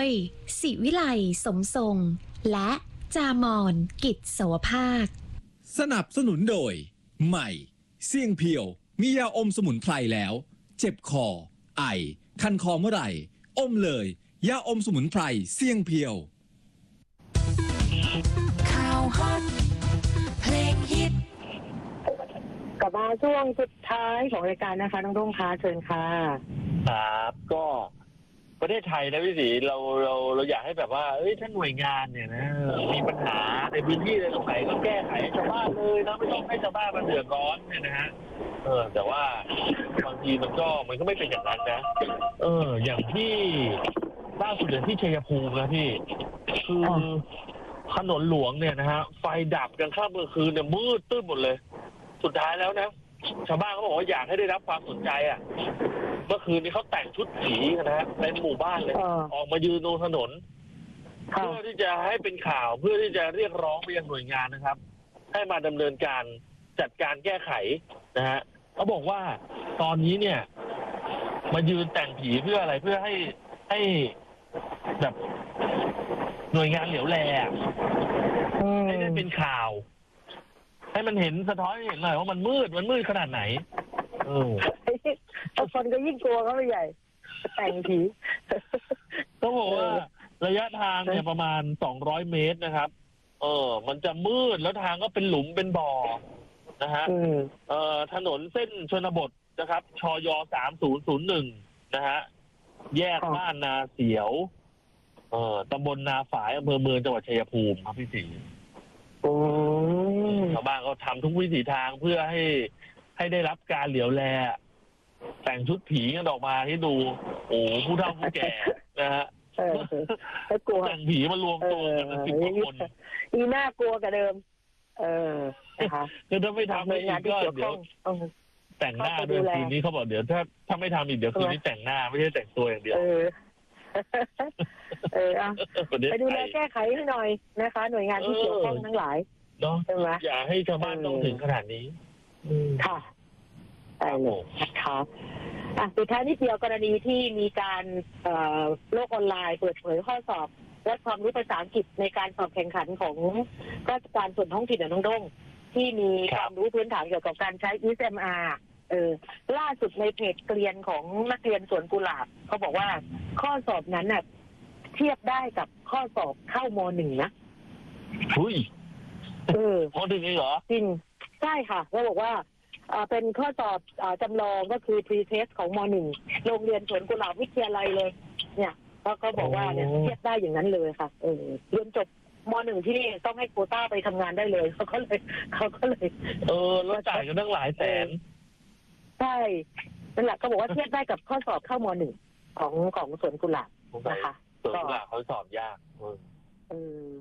ยศิวิไลสมทรงและจามอนกิจโสภาคสนับสนุนโดยใหม่เสี่ยงเพียวมียาอมสมุนไพรแล้วเจ็บคอไอคันคอเมื่อไหร่อมเลยยาอมสมุนไพรเสี่ยงเพียวข่าวฮอตเพลงฮิตกลับมาช่วงสุดท้ายของรายการนะคะน้องรุ่งค้าเชิญค่ะครับก็ประเทศไทยนะพี่ศรีเราอยากให้แบบว่าถ้าหน่วยงานเนี่ยนะมีปัญหาในพื้นที่อะไรตรงไหนก็แก้ไขให้ชาวบ้านเลยนะไม่ต้องให้ชาวบ้านมาเดือดร้อนเนี่ยนะฮะแต่ว่าบางทีมันก็ไม่เป็นอย่างนั้นนะอย่างที่ล่าสุดอย่างที่ชัยภูมินะพี่คือถนนหลวงเนี่ยนะฮะไฟดับกลางค่ำกลางคืนเนี่ยมืดตื้นหมดเลยสุดท้ายแล้วนะชาวบ้านเขาบอกว่าอยากให้ได้รับความสนใจอ่ะเมื่อคืนนี้เขาแต่งชุดผีนะฮะในหมู่บ้านเลยออกมายืนตรงถนนเพื่อที่จะให้เป็นข่าวเพื่อที่จะเรียกร้องไปยังหน่วยงานนะครับให้มาดำเนินการจัดการแก้ไขนะฮะเขาบอกว่าตอนนี้เนี่ยมายืนแต่งผีเพื่ออะไรเพื่อให้แบบหน่วยงานเหลียวแลให้ได้เป็นข่าวให้มันเห็นสะท้อนให้เห็นหน่อยว่ามันมืดขนาดไหนคนก็ยิ่งกลัวเขาไปใหญ่แต่งผีก็บอกว่าระยะทางเนี่ยประมาณ200 เมตรนะครับมันจะมืดแล้วทางก็เป็นหลุมเป็นบ่อนะฮะถนนเส้นชนบทนะครับชย3001นะฮะแยกบ้านนาเสียวตำบลนาฝายอำเภอเมืองจังหวัดชัยภูมิครับพี่ศรีชาวบ้านก็ทำทุกวิถีทางเพื่อให้ได้รับการเหลียวแลแต่งชุดผีกันออกมาให้ดูผู้เฒ่าผู้แก่นะฮะแต่งผีมารวมตัวกัน10 กว่าคนอีน่ากลัวกับเดิมนะคะคือถ้าไม่ทำอีกก็เดี๋ยวแต่งหน้าด้วยคืนนี้เขาบอกเดี๋ยวถ้าไม่ทำอีกเดี๋ยวคืนนี้แต่งหน้าไม่ใช่แต่งตัวอย่างเดียวไปดูแลแก้ไขให้หน่อยนะคะหน่วยงานที่เกี่ยวข้องทั้งหลายเนาะอย่าให้ชาวบ้านต้องถึงขนาดนี้ค่ะใช่เลยนะคะสุดท้ายนิดเดียวกรณีที่มีการโลกออนไลน์เปิดเผยข้อสอบและความรู้ภาษาอังกฤษในการสอบแข่งขันของราชการส่วนท้องถิ่นน้องด้งที่มีความรู้พื้นฐานเกี่ยวกับการใช้ ESMR ล่าสุดในเพจเกรียนของนักเรียนสวนกุหลาบเขาบอกว่าข้อสอบนั้นน่ะเทียบได้กับข้อสอบเข้าม.1 นะอุ้ยม.1 นี่เหรอจริงใช่ค่ะเขาบอกว่าเป็นข้อสอบจำลองก็คือ pre-test ของม.1 โรงเรียนสวนกุหลาบวิทยาลัยเลยเนี่ยเขาบอกว่าเนี่ยเทียบได้อย่างนั้นเลยค่ะเรียนจบม.1 ที่นี่ต้องให้โควต้าไปทำงานได้เลยเขาก็เลยแล้วจ่ายกันตั้งหลายแสนใช่นั่นแหละก็บอกว่าเทียบได้กับข้อสอบเข้าม.1 ของสวนกุหลาบนะคะสวนกุหลาบเขาสอบยาก